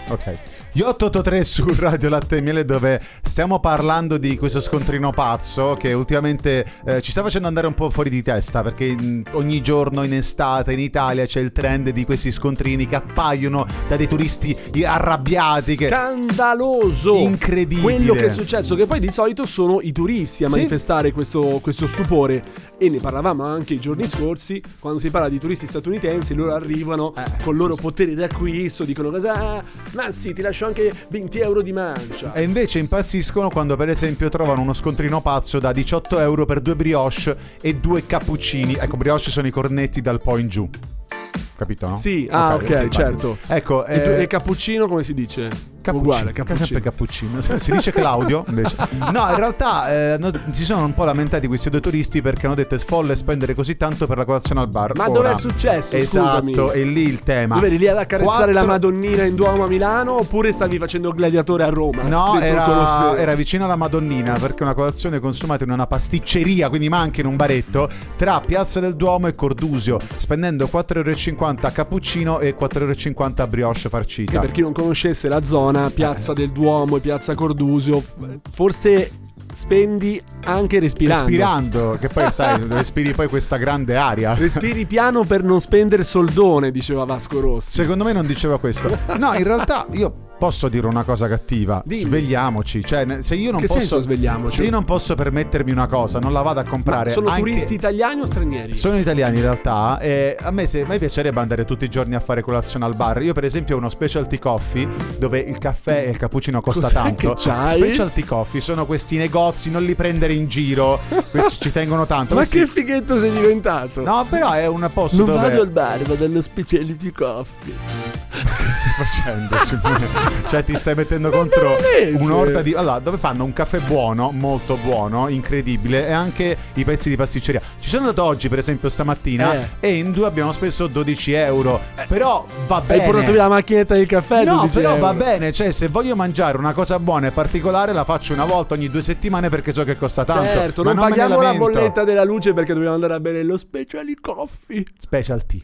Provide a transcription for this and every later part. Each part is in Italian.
Ok. Gli 883 su Radio Latte e Miele, dove stiamo parlando di questo scontrino pazzo che ultimamente ci sta facendo andare un po' fuori di testa, perché ogni giorno in estate in Italia c'è il trend di questi scontrini che appaiono da dei turisti arrabbiati. Scandaloso! Incredibile quello che è successo, che poi di solito sono i turisti a manifestare questo stupore, e ne parlavamo anche i giorni scorsi quando si parla di turisti statunitensi. Loro arrivano con il loro potere d'acquisto, dicono cosa, ma sì, ti lascio anche 20 euro di mancia, e invece impazziscono quando per esempio trovano uno scontrino pazzo da 18 euro per 2 brioche e 2 cappuccini. Ecco, brioche sono i cornetti dal po' in giù, capito, no? Sì, ok, certo. Ecco, e cappuccino come si dice? Uguale, sempre cappuccino. Si dice Claudio invece. No, in realtà si sono un po' lamentati questi due turisti perché hanno detto è folle spendere così tanto per la colazione al bar. Ma dove è successo? Esatto, scusami. è lì il tema. Dove eri lì ad accarezzare la Madonnina in Duomo a Milano, oppure stavi facendo il gladiatore a Roma? No, era vicino alla Madonnina, perché una colazione consumata in una pasticceria, quindi ma anche in un baretto, tra Piazza del Duomo e Cordusio, spendendo 4,50 euro a cappuccino e 4,50 euro a brioche farcita. Che per chi non conoscesse la zona, Piazza del Duomo e Piazza Cordusio, forse spendi anche respirando, che poi sai, respiri poi questa grande aria. Respiri piano per non spendere soldone, diceva Vasco Rossi. Secondo me non diceva questo. No, in realtà io posso dire una cosa cattiva. Dimmi. Svegliamoci. Cioè, se io non che posso senso svegliamoci? Se io non posso permettermi una cosa, non la vado a comprare. Ma sono anche... turisti italiani o stranieri? Sono italiani in realtà. E a me piacerebbe andare tutti i giorni a fare colazione al bar. Io per esempio ho uno specialty coffee dove il caffè e il cappuccino costa Cos'è tanto. che c'hai? Specialty coffee sono questi negozi, non li prendere in giro. Questi ci tengono tanto. Ma questi... che fighetto sei diventato? No, però è un posto non dove... vado al bar, vado allo specialty coffee. Che stai facendo, Simone? Cioè ti stai mettendo contro un'orda di... Allora, dove fanno un caffè buono, molto buono, incredibile, e anche i pezzi di pasticceria. Ci sono andato oggi, per esempio, stamattina, e in due abbiamo speso 12 euro. Però va bene. Hai portato via la macchinetta del caffè? No, però euro. va bene. Cioè, se voglio mangiare una cosa buona e particolare, la faccio una volta ogni 2 settimane perché so che costa tanto. Certo, ma non paghiamo la bolletta della luce perché dobbiamo andare a bere lo specialty coffee. Specialty.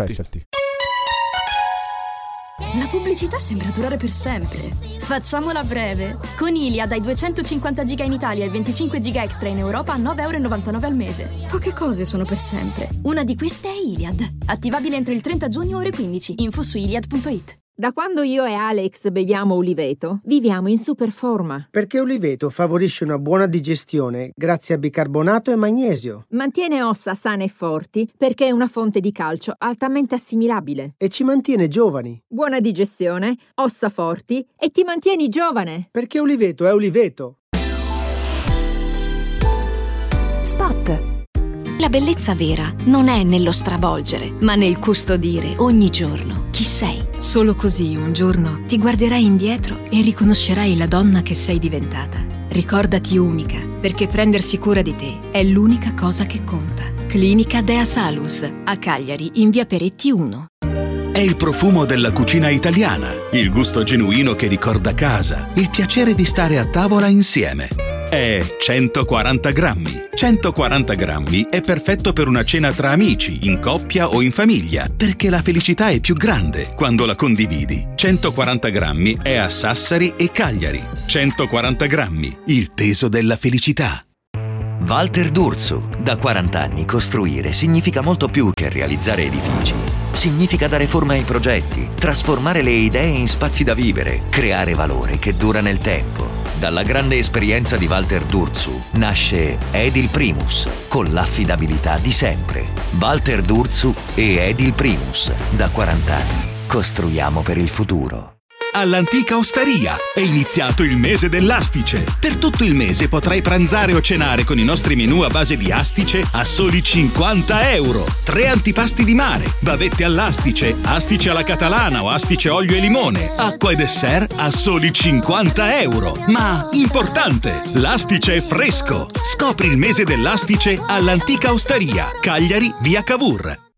La pubblicità sembra durare per sempre. Facciamola breve. Con Iliad hai 250 giga in Italia e 25 giga extra in Europa a 9,99 euro al mese. Poche cose sono per sempre. Una di queste è Iliad. Attivabile entro il 30 giugno ore 15. Info su iliad.it. Da quando io e Alex beviamo Uliveto, viviamo in super forma. Perché Uliveto favorisce una buona digestione grazie a bicarbonato e magnesio. Mantiene ossa sane e forti perché è una fonte di calcio altamente assimilabile. E ci mantiene giovani. Buona digestione, ossa forti e ti mantieni giovane. Perché Uliveto è Uliveto. Spot. La bellezza vera non è nello stravolgere, ma nel custodire ogni giorno chi sei. Solo così un giorno ti guarderai indietro e riconoscerai la donna che sei diventata. Ricordati unica, perché prendersi cura di te è l'unica cosa che conta. Clinica Dea Salus, a Cagliari, in via Peretti 1. È il profumo della cucina italiana, il gusto genuino che ricorda casa, il piacere di stare a tavola insieme. È 140 grammi. 140 grammi è perfetto per una cena tra amici, in coppia o in famiglia, perché la felicità è più grande quando la condividi. 140 grammi è a Sassari e Cagliari. 140 grammi, il peso della felicità. Walter D'Urso. Da 40 anni costruire significa molto più che realizzare edifici. Significa dare forma ai progetti, trasformare le idee in spazi da vivere, creare valore che dura nel tempo. Dalla grande esperienza di Walter D'Urso nasce Edil Primus, con l'affidabilità di sempre. Walter D'Urso e Edil Primus. Da 40 anni costruiamo per il futuro. All'antica osteria è iniziato il mese dell'astice. Per tutto il mese potrai pranzare o cenare con i nostri menù a base di astice a soli 50 euro. 3 antipasti di mare, bavette all'astice, astice alla catalana o astice olio e limone, acqua e dessert a soli 50 euro. Ma importante, l'astice è fresco. Scopri il mese dell'astice all'antica osteria, Cagliari, via Cavour.